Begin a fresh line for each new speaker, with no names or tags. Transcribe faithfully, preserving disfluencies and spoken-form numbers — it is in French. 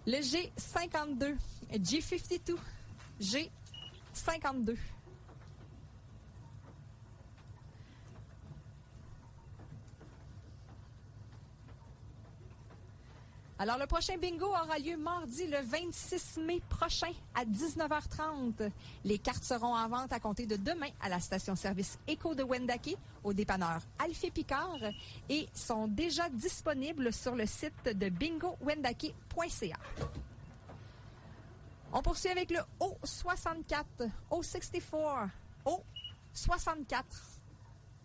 Le G cinquante-deux. G cinquante-deux. G cinquante-deux. Alors, le prochain bingo aura lieu mardi le vingt-six mai prochain à dix-neuf heures trente. Les cartes seront en vente à compter de demain à la station-service Éco de Wendake, au dépanneur Alphée Picard, et sont déjà disponibles sur le site de bingo wendake point c a. On poursuit avec le O soixante-quatre, O soixante-quatre, O soixante-quatre.